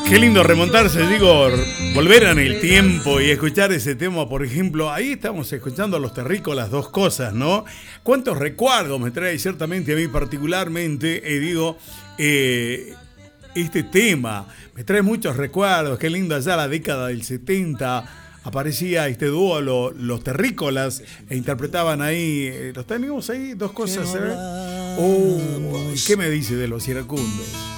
Qué lindo remontarse, digo, volver en el tiempo y escuchar ese tema, por ejemplo. Ahí estamos escuchando a Los Terrícolas, Dos Cosas, ¿no? ¿Cuántos recuerdos me trae ciertamente a mí particularmente, este tema? Me trae muchos recuerdos, qué lindo allá la década del 70. Aparecía este dúo, los Terrícolas, e interpretaban ahí, los teníamos ahí, Dos Cosas, ¿eh? ¿Qué me dice de los iracundos?